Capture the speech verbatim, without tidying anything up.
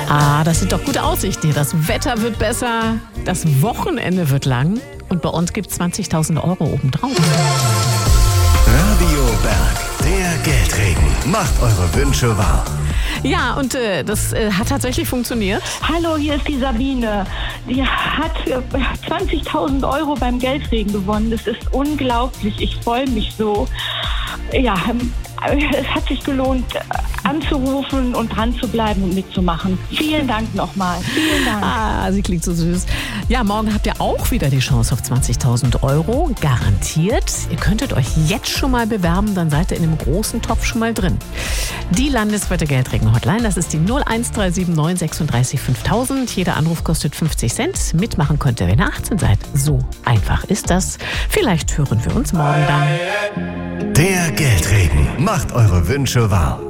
Ah, das sind doch gute Aussichten hier. Das Wetter wird besser, das Wochenende wird lang und bei uns gibt es zwanzigtausend Euro obendrauf. Radio Berg, der Geldregen. Macht eure Wünsche wahr. Ja, und äh, das äh, hat tatsächlich funktioniert. Hallo, hier ist die Sabine. Die hat äh, zwanzigtausend Euro beim Geldregen gewonnen. Das ist unglaublich. Ich freue mich so. Ja, es hat sich gelohnt, anzurufen und dran zu bleiben und mitzumachen. Vielen Dank nochmal. Vielen Dank. Ah, sie klingt so süß. Ja, morgen habt ihr auch wieder die Chance auf zwanzigtausend Euro. Garantiert. Ihr könntet euch jetzt schon mal bewerben, dann seid ihr in dem großen Topf schon mal drin. Die landesweite Geldregen-Hotline, das ist die null eins drei sieben neun sechsunddreißig fünftausend. Jeder Anruf kostet fünfzig Cent. Mitmachen könnt ihr, wenn ihr achtzehn seid. So einfach ist das. Vielleicht hören wir uns morgen dann. Der Geldregen. Macht eure Wünsche wahr.